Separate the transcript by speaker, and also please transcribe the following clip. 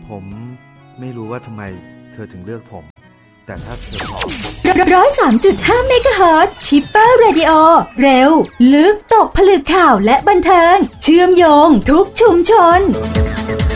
Speaker 1: ผมไม่รู้ว่าทำไมเธอถึงเลือกผมแต่ถ้าเธอพร้อม
Speaker 2: 103.5 เมกะเฮิรตซ์ชิปเปอร์เรดิโอเร็วลึกตกผลึกข่าวและบันเทิงเชื่อมโยงทุกชุมชน